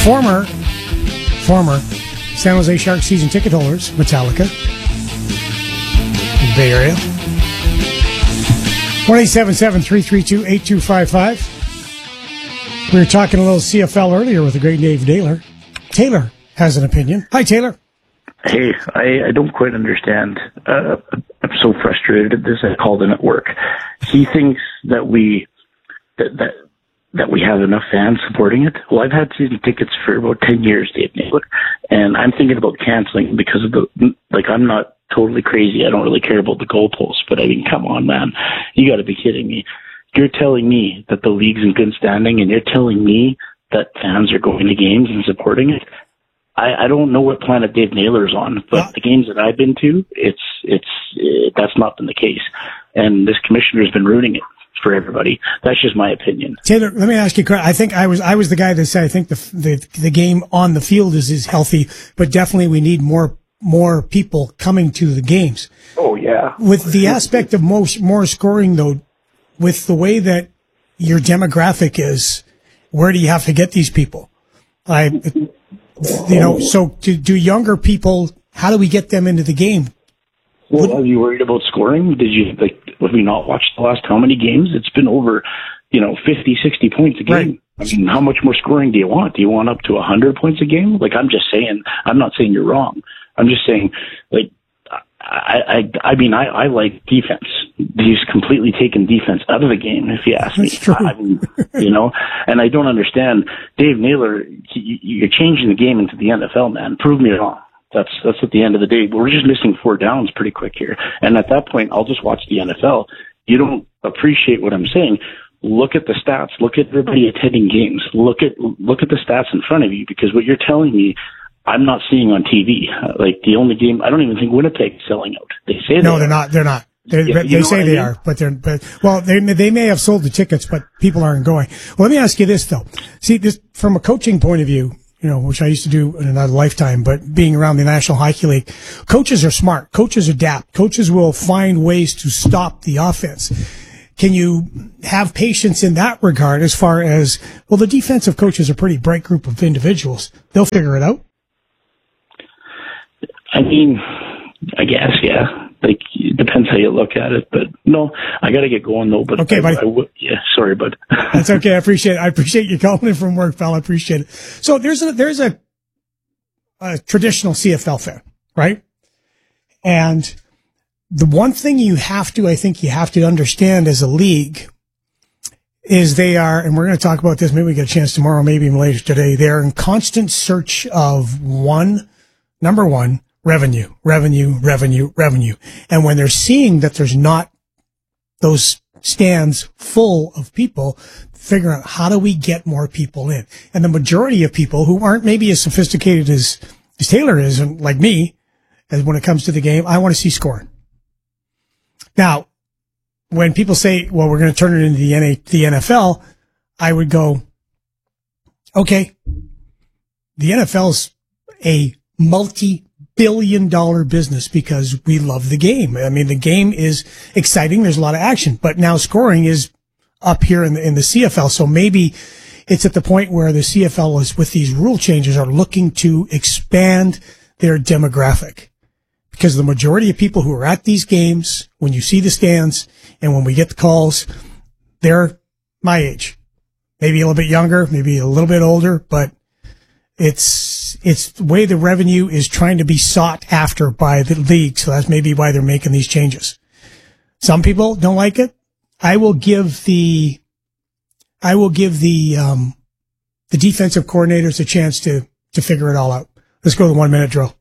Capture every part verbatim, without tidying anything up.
former, former San Jose Sharks season ticket holders, Metallica, in the Bay Area. one eight seven seven, three three two, eight two five five. We were talking a little C F L earlier with the great Dave Naylor. Taylor has an opinion. Hi, Taylor. Hey, I, I don't quite understand. Uh, I'm so frustrated at this. I called him at work. He thinks that we that that that we have enough fans supporting it. Well, I've had season tickets for about ten years, Dave Naylor, and I'm thinking about canceling because of the like. I'm not totally crazy. I don't really care about the goalposts, but I mean, come on, man, you got to be kidding me. You're telling me that the league's in good standing, and you're telling me that fans are going to games and supporting it. I, I don't know what planet Dave Naylor's on, but yeah. The games that I've been to, it's it's it, that's not been the case, and this commissioner's been ruining it for everybody. That's just my opinion. Taylor, let me ask you. I think I was I was the guy that said I think the the, the game on the field is is healthy, but definitely we need more more people coming to the games. Oh yeah. With the aspect of more more scoring though. With the way that your demographic is, where do you have to get these people? I, you know, so do, do younger people, how do we get them into the game? Well, are you worried about scoring? Did you, like, have we not watched the last how many games? It's been over, you know, fifty, sixty points a game. Right. I mean, how much more scoring do you want? Do you want up to one hundred points a game? Like, I'm just saying, I'm not saying you're wrong. I'm just saying, like, I, I, I mean, I, I like defense. He's completely taken defense out of the game, if you ask me. That's true. I mean, you know, and I don't understand. Dave Naylor, he, you're changing the game into the N F L, man. Prove me wrong. That's that's at the end of the day. We're just missing four downs pretty quick here. And at that point, I'll just watch the N F L. You don't appreciate what I'm saying. Look at the stats. Look at everybody attending games. Look at look at the stats in front of you, because what you're telling me, I'm not seeing on T V. Uh, like the only game, I don't even think Winnipeg's selling out. They say they no, are. they're not. They're not. They're, Yeah, they say they I mean? are, but they're. But well, they they may have sold the tickets, but people aren't going. Well, let me ask you this though. See, this from a coaching point of view, you know, which I used to do in another lifetime, but being around the National Hockey League, coaches are smart. Coaches adapt. Coaches will find ways to stop the offense. Can you have patience in that regard as far as, well, the defensive coaches are a pretty bright group of individuals. They'll figure it out. I mean, I guess, yeah. Like, it depends how you look at it. But, no, I got to get going, though. But okay, I, buddy. I w- yeah, sorry, bud. That's okay. I appreciate it. I appreciate you calling in from work, pal. I appreciate it. So there's a, there's a, a traditional C F L fan, right? And the one thing you have to, I think you have to understand as a league is they are, and we're going to talk about this, maybe we get a chance tomorrow, maybe even later today, they're in constant search of one, number one, revenue, revenue, revenue, revenue. And when they're seeing that there's not those stands full of people, figure out how do we get more people in? And the majority of people who aren't maybe as sophisticated as, as Taylor is, and like me, as when it comes to the game, I want to see scoring. Now, when people say, well, we're going to turn it into the N A, the N F L, I would go, okay, the N F L's a multi-billion dollar business because we love the game. I mean, the game is exciting. There's a lot of action, but now scoring is up here in the, in the C F L. So maybe it's at the point where the C F L is, with these rule changes, are looking to expand their demographic. Because the majority of people who are at these games, when you see the stands and when we get the calls, they're my age. Maybe a little bit younger, maybe a little bit older, but it's, it's the way the revenue is trying to be sought after by the league. So that's maybe why they're making these changes. Some people don't like it. I will give the, I will give the, um, the defensive coordinators a chance to, to figure it all out. Let's go to the one minute drill.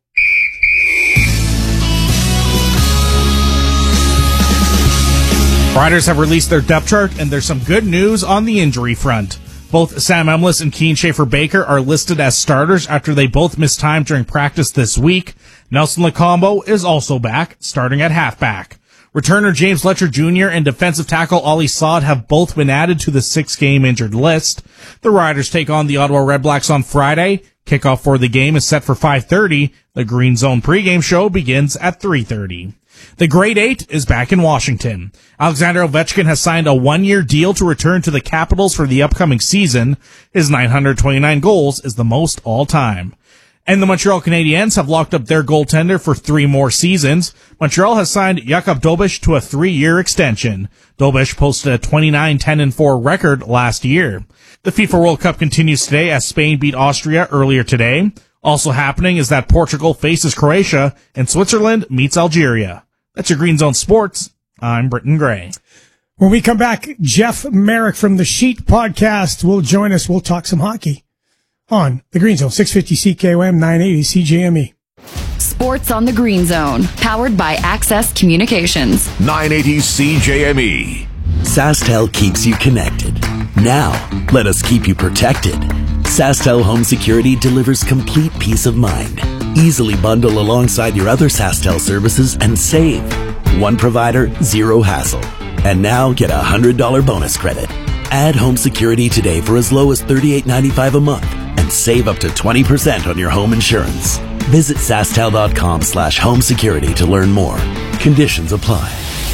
Riders have released their depth chart, and there's some good news on the injury front. Both Sam Emlis and Keen Schaefer-Baker are listed as starters after they both missed time during practice this week. Nelson Lacombo is also back, starting at halfback. Returner James Letcher Junior and defensive tackle Ollie Saad have both been added to the six-game injured list. The Riders take on the Ottawa Redblacks on Friday. Kickoff for the game is set for five thirty. The Green Zone pregame show begins at three thirty. The Grade Eight is back in Washington. Alexander Ovechkin has signed a one-year deal to return to the Capitals for the upcoming season. His nine hundred twenty-nine goals is the most all-time. And the Montreal Canadiens have locked up their goaltender for three more seasons. Montreal has signed Jakub Dobeš to a three-year extension. Dobeš posted a twenty-nine ten and four record last year. The FIFA World Cup continues today as Spain beat Austria earlier today. Also happening is that Portugal faces Croatia and Switzerland meets Algeria. That's your Green Zone Sports. I'm Britton Gray. When we come back, Jeff Merrick from the Sheet Podcast will join us. We'll talk some hockey on the Green Zone, six fifty C K O M, nine eighty C J M E. Sports on the Green Zone, powered by Access Communications. nine eighty C J M E. SaskTel keeps you connected. Now, let us keep you protected. SaskTel Home Security delivers complete peace of mind. Easily bundle alongside your other SaskTel services and save. One provider, zero hassle. And now get a one hundred dollars bonus credit. Add home security today for as low as thirty-eight ninety-five a month and save up to twenty percent on your home insurance. Visit SaskTel.com slash home security to learn more. Conditions apply.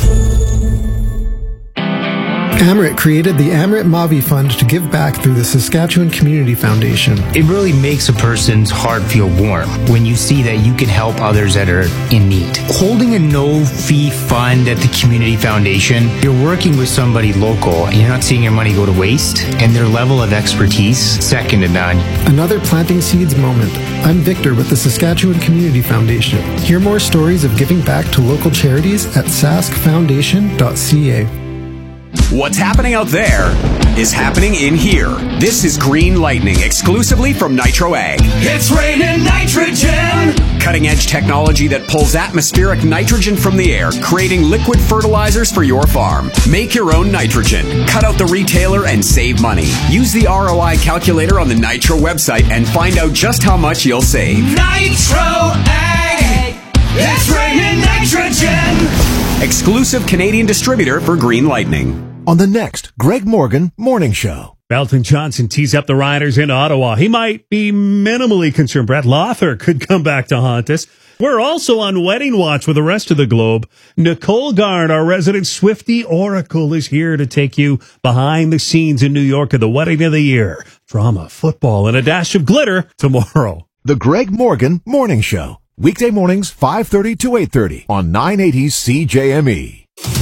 Amrit created the Amrit Mavi Fund to give back through the Saskatchewan Community Foundation. It really makes a person's heart feel warm when you see that you can help others that are in need. Holding a no-fee fund at the Community Foundation, you're working with somebody local and you're not seeing your money go to waste, and their level of expertise, second to none. Another planting seeds moment. I'm Victor with the Saskatchewan Community Foundation. Hear more stories of giving back to local charities at sask foundation dot c a. What's happening out there is happening in here. This is Green Lightning, exclusively from Nitro Ag. It's raining nitrogen! Cutting-edge technology that pulls atmospheric nitrogen from the air, creating liquid fertilizers for your farm. Make your own nitrogen. Cut out the retailer and save money. Use the R O I calculator on the Nitro website and find out just how much you'll save. Nitro Ag! It's raining nitrogen! Exclusive Canadian distributor for Green Lightning. On the next Greg Morgan Morning Show. Belton Johnson tees up the Riders in Ottawa. He might be minimally concerned. Brett Lothar could come back to haunt us. We're also on wedding watch with the rest of the globe. Nicole Gard, our resident Swiftie Oracle, is here to take you behind the scenes in New York at the wedding of the year. Drama, football, and a dash of glitter tomorrow. The Greg Morgan Morning Show. Weekday mornings, five thirty to eight thirty on nine eighty C J M E.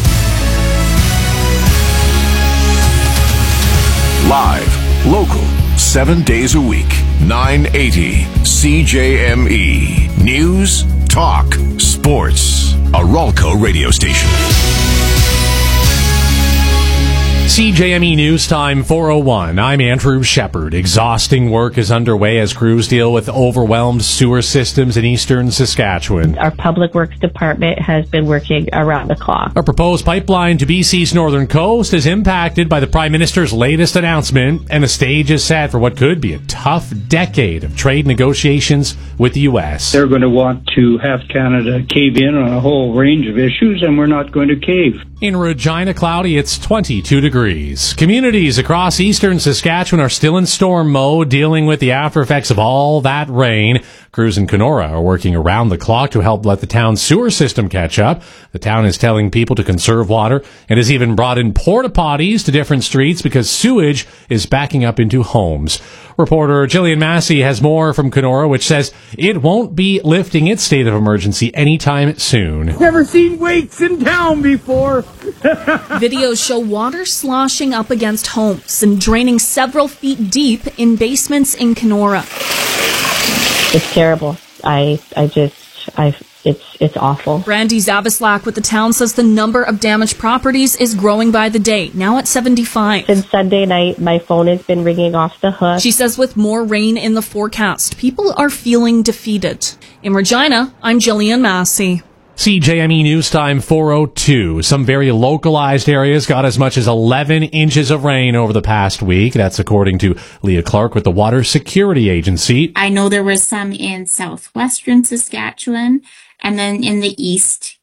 Live, local, seven days a week, nine eighty C J M E. News, talk, sports. A Ralco radio station. C J M E News Time four oh one. I'm Andrew Shepard. Exhausting work is underway as crews deal with overwhelmed sewer systems in eastern Saskatchewan. Our Public Works Department has been working around the clock. A proposed pipeline to B C's northern coast is impacted by the Prime Minister's latest announcement, and the stage is set for what could be a tough decade of trade negotiations with the U S. They're going to want to have Canada cave in on a whole range of issues, and we're not going to cave. In Regina, cloudy, it's twenty-two degrees. Communities across eastern Saskatchewan are still in storm mode, dealing with the after effects of all that rain. Crews in Kenora are working around the clock to help let the town's sewer system catch up. The town is telling people to conserve water and has even brought in porta potties to different streets because sewage is backing up into homes. Reporter Jillian Massey has more from Kenora, which says it won't be lifting its state of emergency anytime soon. Never seen wakes in town before. Videos show water sloshing up against homes and draining several feet deep in basements in Kenora. It's terrible. I, I just, I, it's, it's awful. Brandy Zavislak with the town says the number of damaged properties is growing by the day, now at seventy-five. Since Sunday night, my phone has been ringing off the hook. She says with more rain in the forecast, people are feeling defeated. In Regina, I'm Jillian Massey. C J M E News Time four oh two. Some very localized areas got as much as eleven inches of rain over the past week. That's according to Leah Clark with the Water Security Agency. I know there was some in southwestern Saskatchewan and then in the east,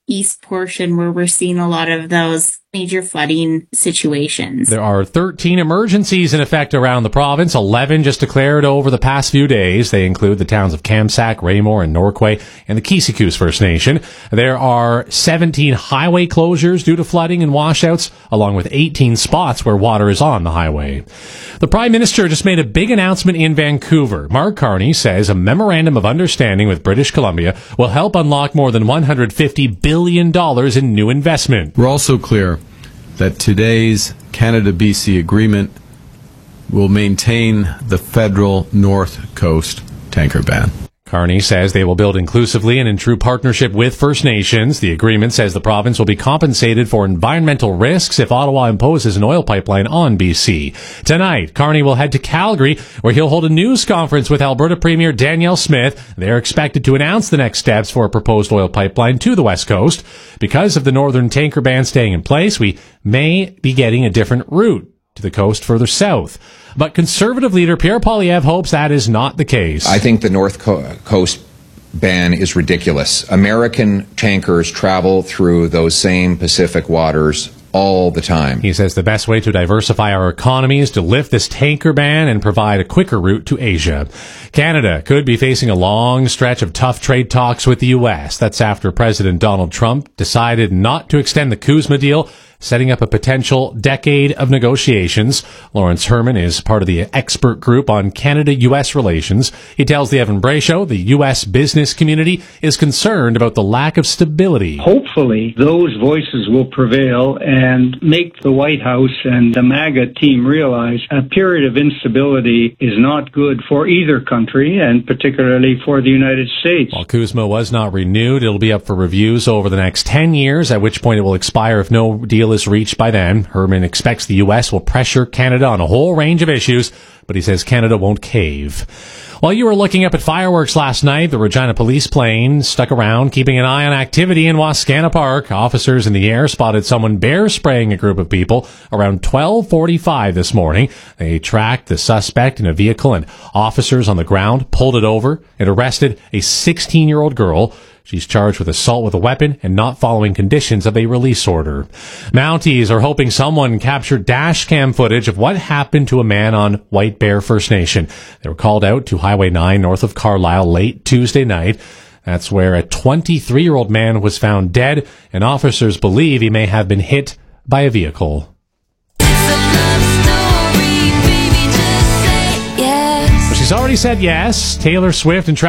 east portion where we're seeing a lot of those major flooding situations. There are thirteen emergencies in effect around the province, eleven just declared over the past few days. They include the towns of Kamsack, Raymore, and Norquay, and the Kisikoos First Nation. There are seventeen highway closures due to flooding and washouts, along with eighteen spots where water is on the highway. The Prime Minister just made a big announcement in Vancouver. Mark Carney says a memorandum of understanding with British Columbia will help unlock more than one hundred fifty billion dollars in new investment. We're also clear that today's Canada-B C agreement will maintain the federal North Coast tanker ban. Carney says they will build inclusively and in true partnership with First Nations. The agreement says the province will be compensated for environmental risks if Ottawa imposes an oil pipeline on B C. Tonight, Carney will head to Calgary, where he'll hold a news conference with Alberta Premier Danielle Smith. They're expected to announce the next steps for a proposed oil pipeline to the West Coast. Because of the northern tanker ban staying in place, we may be getting a different route to the coast further south. But Conservative leader Pierre Poilievre hopes that is not the case. I think the North Co- Coast ban is ridiculous. American tankers travel through those same Pacific waters all the time. He says the best way to diversify our economy is to lift this tanker ban and provide a quicker route to Asia. Canada could be facing a long stretch of tough trade talks with the U S. That's after President Donald Trump decided not to extend the CUSMA deal, setting up a potential decade of negotiations. Lawrence Herman is part of the expert group on Canada-U S relations. He tells the Evan Bray Show the U S business community is concerned about the lack of stability. Hopefully, those voices will prevail and make the White House and the MAGA team realize a period of instability is not good for either country, and particularly for the United States. While CUSMA was not renewed, it'll be up for reviews over the next ten years, at which point it will expire if no deal is reached by then. Herman expects the U S will pressure Canada on a whole range of issues, but he says Canada won't cave. While you were looking up at fireworks last night, the Regina police plane stuck around, keeping an eye on activity in Wascana Park. Officers in the air spotted someone bear spraying a group of people around twelve forty-five this morning. They tracked the suspect in a vehicle, and officers on the ground pulled it over and arrested a sixteen-year-old girl. She's charged with assault with a weapon and not following conditions of a release order. Mounties are hoping someone captured dash cam footage of what happened to a man on White Bear First Nation. They were called out to Highway nine north of Carlisle late Tuesday night. That's where a twenty-three-year-old man was found dead, and officers believe he may have been hit by a vehicle. She's already said yes. Taylor Swift and Travis